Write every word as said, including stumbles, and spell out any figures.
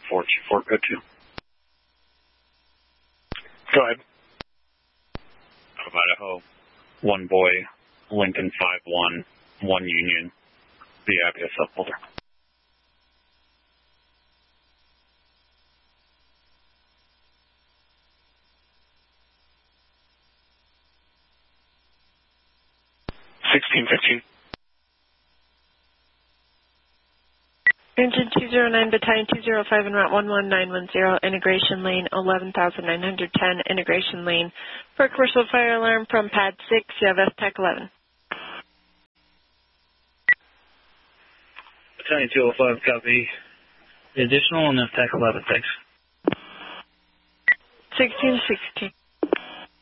four two four, go to. Go ahead. Of Idaho, one boy, Lincoln five one, one Union, the Abia subfolder. sixteen fifteen. Engine two zero nine, Battalion two zero five, en route one one nine one zero, integration lane eleven thousand nine hundred ten, integration lane for commercial fire alarm from pad six, you have F TAC eleven. Battalion two oh five, copy. Additional and F TAC eleven, thanks. sixteen sixteen.